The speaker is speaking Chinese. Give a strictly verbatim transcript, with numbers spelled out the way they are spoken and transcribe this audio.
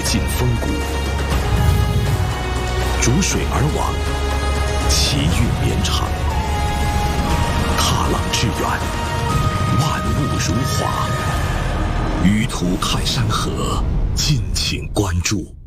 尽风骨，逐水而往，奇韵绵长。踏浪致远，万物如画。舆图看山河，敬请关注。